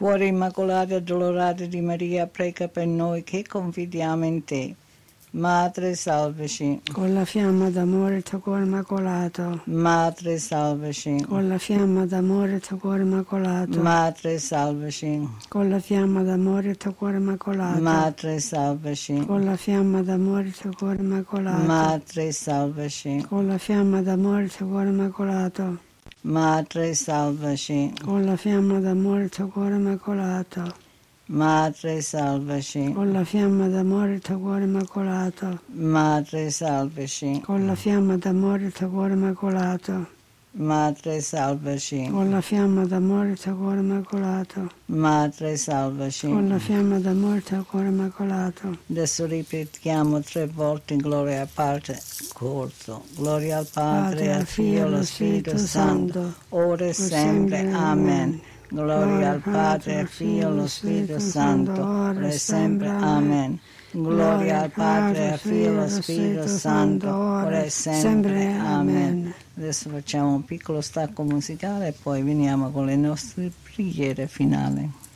Cuore immacolato e addolorato di Maria, prega per noi che confidiamo in te. Madre, salvaci. Con la fiamma d'amore il tuo cuore immacolato. Madre, salvaci. Con la fiamma d'amore il tuo cuore immacolato. Madre, salvaci. Con la fiamma d'amore il tuo cuore immacolato. Madre, salvaci. Con la fiamma d'amore il tuo cuore immacolato. Madre, salvaci. Con la fiamma d'amore il tuo cuore immacolato. Madre, salvaci. Con la fiamma d'amore il tuo cuore immacolato. Madre, salvaci. Con la fiamma d'amore il tuo cuore immacolato. Madre, salvaci. Con la fiamma d'amore il tuo cuore immacolato. Madre, salvaci. Con la fiamma d'amore il tuo cuore immacolato. Madre, salvaci. Con la fiamma d'amore il tuo cuore immacolato. Adesso ripetiamo 3 volte in gloria al Padre, corso. Gloria al Padre, al Figlio e allo Spirito Santo, ora e sempre. Amen. Gloria al Padre, al Figlio e allo Spirito Santo, ora e sempre. Amen. Gloria al Padre, al Figlio e allo Spirito Santo, ora e sempre. Amen. Adesso facciamo un piccolo stacco musicale e poi veniamo con le nostre preghiere finali.